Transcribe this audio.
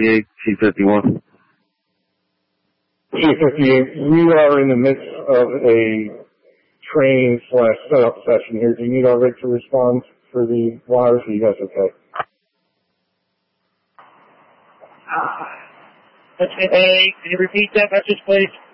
258, T51. T58, you are in the midst of a training/setup session here. Do you need our rig to respond for the wires? Are you guys okay? Hey, can you repeat that message, please?